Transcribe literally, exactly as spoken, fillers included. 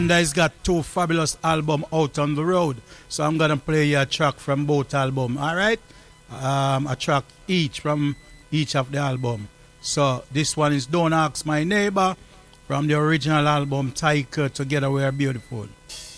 He's got two fabulous albums out on the road. So I'm gonna play you a track from both albums. Alright? Um, a track each from each of the album. So this one is Don't Ask My Neighbor from the original album Tiger Together We Are Beautiful.